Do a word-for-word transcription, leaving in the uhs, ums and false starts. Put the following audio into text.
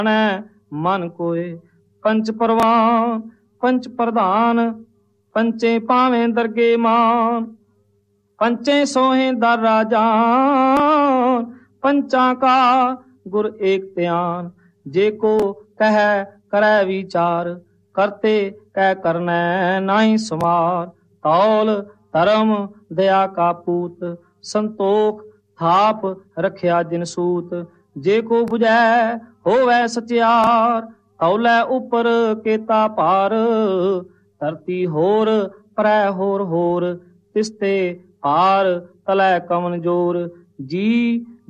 ਮਨ ਕੋਏ। ਪੰਚ ਪਰਵਾਨ ਪੰਚ ਪ੍ਰਧਾਨ, ਪੰਚੇ ਭਾਵੇਂ ਦਰਗੇ ਮਾਨ। ਪੰਚੇ ਸੋਹੇ ਦਰ ਰਾਜਾਨ, ਪੰਚਾਂ ਕਾ ਗੁਰ ਏਕ ਧਿਆਨ। ਜੇ ਕੋ ਕਹਿ ਕਰੈ ਵਿਚਾਰ, ਕਰਤੇ ਕਹਿ ਕਰਨੈ ਨਾਹੀ ਸਮਾਰ। ਤੌਲ ਧਰਮ ਦਇਆ ਕਾ ਪੂਤ, ਸੰਤੋਖ ਥਾਪ ਰਖਿਆ ਜਿਨ ਸੂਤ। ਜੇ ਕੋ ਬੁਝੈ ਹੋਵੈ ਸਚਿਆਰ, ਤੌਲੇ ਉਪਰ ਕੇਤਾ ਭਾਰ। ਧਰਤੀ ਹੋਰ ਪਰੈ ਹੋਰ ਹੋਰ, ਤਿਸਤੇ ਭਾਰ ਤਲੈ ਕਵਨ ਜੋਰ। ਜੀ